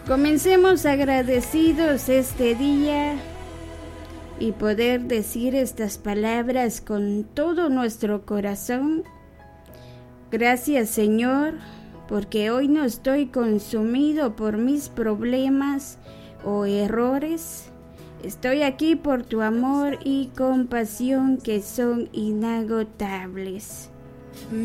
Comencemos agradecidos este día y poder decir estas palabras con todo nuestro corazón. Gracias, Señor, porque hoy no estoy consumido por mis problemas o errores. Estoy aquí por tu amor y compasión que son inagotables.